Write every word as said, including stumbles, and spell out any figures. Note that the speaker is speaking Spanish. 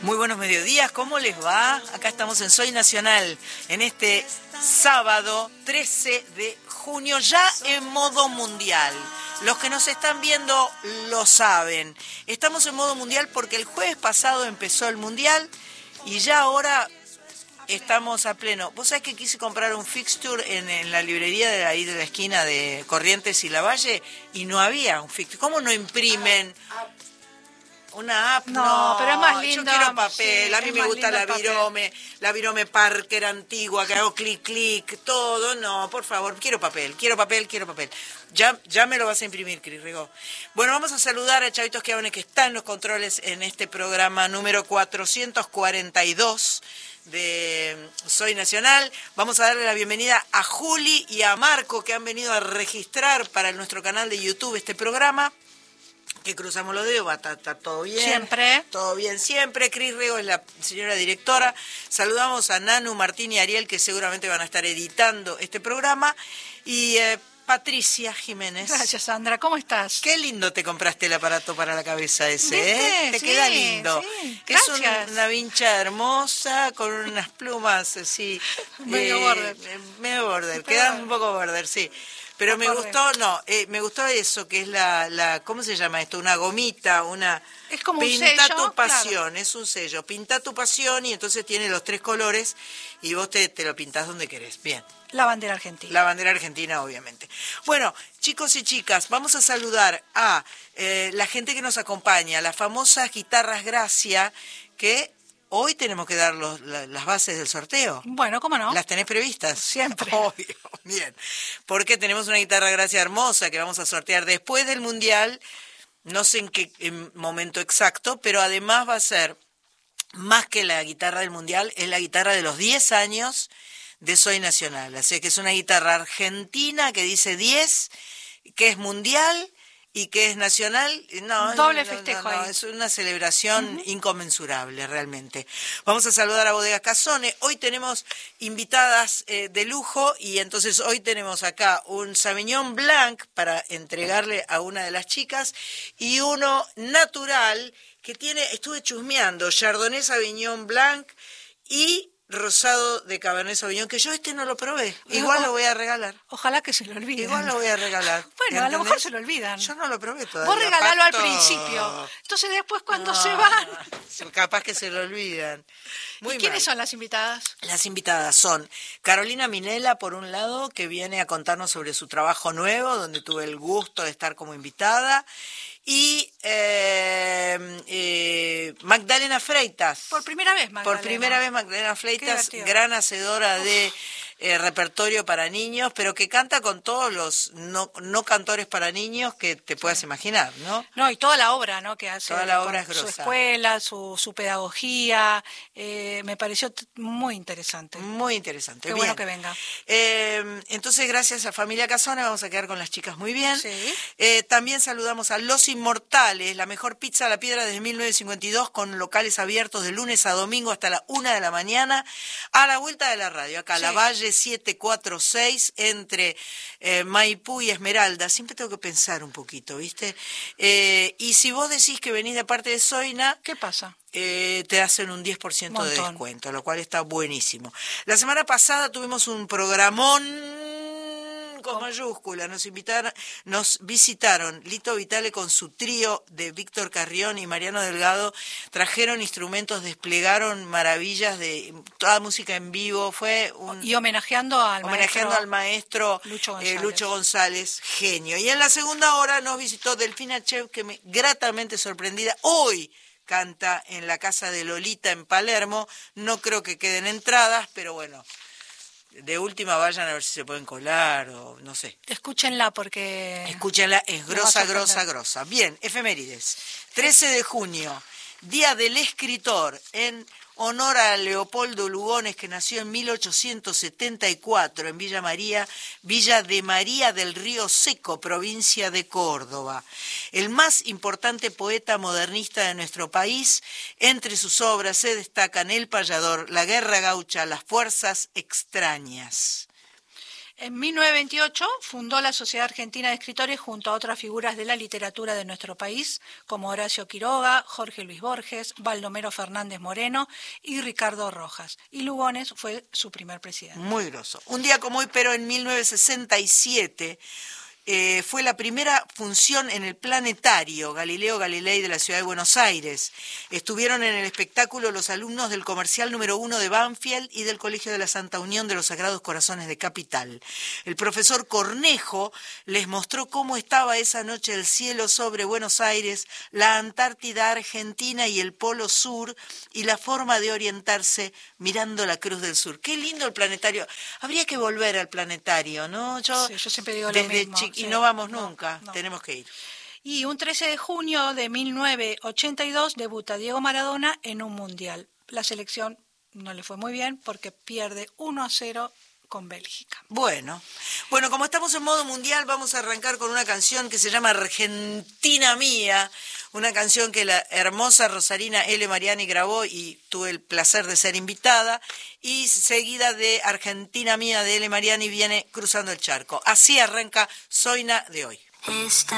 Muy buenos mediodías, ¿cómo les va? Acá estamos en Soy Nacional, en este sábado trece de junio, ya en modo mundial. Los que nos están viendo lo saben. Estamos en modo mundial porque el jueves pasado empezó el mundial y ya ahora estamos a pleno. Vos sabés que quise comprar un fixture en, en la librería de ahí de la esquina de Corrientes y Lavalle y no había un fixture. ¿Cómo no imprimen una app? No, no, pero es más lindo. Yo quiero papel, Sí, a mí me gusta la Virome, la Virome Parker antigua, que hago clic, clic, todo. No, por favor, quiero papel, quiero papel, quiero papel. Ya, ya me lo vas a imprimir, Cris Rigó. Bueno, vamos a saludar a Chavitos Schiavone, que está en los controles en este programa número cuatrocientos cuarenta y dos de Soy Nacional. Vamos a darle la bienvenida a Juli y a Marco, que han venido a registrar para nuestro canal de YouTube este programa. Que cruzamos los dedos, va, está, está todo bien. Siempre. Todo bien siempre. Cris Rego es la señora directora. Saludamos a Nanu, Martín y Ariel, que seguramente van a estar editando este programa. Y eh, Patricia Jiménez. Gracias, Sandra. ¿Cómo estás? Qué lindo te compraste el aparato para la cabeza ese, ¿Viste? ¿eh? Te Sí, queda lindo. Sí. Es Gracias. un, una vincha hermosa, con unas plumas así. Medio eh, border. Medio border. Pero Quedan bueno. un poco border, sí. Pero me gustó, no, eh, me gustó eso, que es la, la, ¿cómo se llama esto? Una gomita, una... Es como un Pinta sello, tu pasión, claro. es un sello. Pinta tu pasión y entonces tiene los tres colores y vos te, te lo pintás donde querés. Bien. La bandera argentina. La bandera argentina, obviamente. Bueno, chicos y chicas, vamos a saludar a eh, la gente que nos acompaña, las famosas guitarras Gracia, que hoy tenemos que dar los, la, las bases del sorteo. Bueno, ¿cómo no? ¿Las tenés previstas? Siempre. Obvio, bien. Porque tenemos una guitarra Gracia hermosa que vamos a sortear después del Mundial, no sé en qué en momento exacto, pero además va a ser, más que la guitarra del Mundial, es la guitarra de los diez años de Soy Nacional. Así que es una guitarra argentina que dice diez, que es mundial y que es nacional. No, Doble no, festejo no, no, ahí. es una celebración Uh-huh. inconmensurable realmente. Vamos a saludar a Bodegas Casone. Hoy tenemos invitadas eh, de lujo y entonces hoy tenemos acá un Sauvignon Blanc para entregarle a una de las chicas y uno natural que tiene, estuve chusmeando, Chardonnay Sauvignon Blanc y rosado de Cabernet Sauvignon, que yo este no lo probé. Igual o, lo voy a regalar. Ojalá que se lo olviden. Igual lo voy a regalar. Bueno, a lo ¿entendés? mejor se lo olvidan. Yo no lo probé todavía. Vos regalalo al Pato. principio. Entonces después cuando No, se van... capaz que se lo olvidan. Muy ¿Y quiénes mal. son las invitadas? Las invitadas son Carolina Minella, por un lado, que viene a contarnos sobre su trabajo nuevo, donde tuve el gusto de estar como invitada, y eh, eh, Magdalena Freitas. Por primera vez, Magdalena. Por primera vez Magdalena Freitas, gran hacedora Uf. de eh, repertorio para niños, pero que canta con todos los no, no cantores para niños que te puedas imaginar, ¿no? No, y toda la obra, ¿no? Que hace. Toda la obra es su grosa. escuela, su, su pedagogía, eh, me pareció t- muy interesante. Muy interesante. Qué bien. bueno que venga. Eh, entonces, gracias a Familia Casone, vamos a quedar con las chicas muy bien. Sí. Eh, también saludamos a Los Inmortales, la mejor pizza a la piedra desde mil novecientos cincuenta y dos, con locales abiertos de lunes a domingo hasta la una de la mañana, a la vuelta de la radio, acá, sí. La Valle setecientos cuarenta y seis, entre eh, Maipú y Esmeralda. Siempre tengo que pensar un poquito, ¿viste? Eh, y si vos decís que venís de parte de Soina... ¿Qué pasa? Eh, te hacen un diez por ciento de Montón. descuento, lo cual está buenísimo. La semana pasada tuvimos un programón con mayúscula, nos invitaron, nos visitaron Lito Vitale con su trío de Víctor Carrión y Mariano Delgado, trajeron instrumentos, desplegaron maravillas de toda música en vivo, fue un... Y homenajeando al homenajeando maestro, al maestro Lucho González. Eh, Lucho González, genio. Y en la segunda hora nos visitó Delfina Chev, que me gratamente sorprendida, hoy canta en la casa de Lolita en Palermo, no creo que queden entradas, pero bueno, de última vayan a ver si se pueden colar o no sé. Escúchenla porque... Escúchenla, es grosa, grosa, grosa. Bien, efemérides. trece de junio, Día del Escritor, en honor a Leopoldo Lugones, que nació en mil ochocientos setenta y cuatro en Villa María, Villa de María del Río Seco, provincia de Córdoba. El más importante poeta modernista de nuestro país, entre sus obras se destacan El Payador, La Guerra Gaucha, Las Fuerzas Extrañas. En mil novecientos veintiocho fundó la Sociedad Argentina de Escritores junto a otras figuras de la literatura de nuestro país, como Horacio Quiroga, Jorge Luis Borges, Baldomero Fernández Moreno y Ricardo Rojas. Y Lugones fue su primer presidente. Muy groso. Un día como hoy, pero en mil novecientos sesenta y siete... Eh, fue la primera función en el Planetario Galileo Galilei de la ciudad de Buenos Aires. Estuvieron en el espectáculo los alumnos del comercial número uno de Banfield y del Colegio de la Santa Unión de los Sagrados Corazones de Capital. El profesor Cornejo les mostró cómo estaba esa noche el cielo sobre Buenos Aires, la Antártida Argentina y el Polo Sur, y la forma de orientarse mirando la Cruz del Sur. Qué lindo el Planetario. Habría que volver al Planetario, ¿no? Yo, sí, yo siempre digo desde lo mismo. Chi- Sí, y no vamos no, nunca, no. tenemos que ir. Y un trece de junio de mil novecientos ochenta y dos debuta Diego Maradona en un mundial. La selección no le fue muy bien porque pierde uno a cero con Bélgica. Bueno, bueno, como estamos en modo mundial, vamos a arrancar con una canción que se llama Argentina Mía, una canción que la hermosa Rosarina L. Mariani grabó y tuve el placer de ser invitada, y seguida de Argentina Mía de L. Mariani viene Cruzando el Charco. Así arranca Zoina de hoy. Esta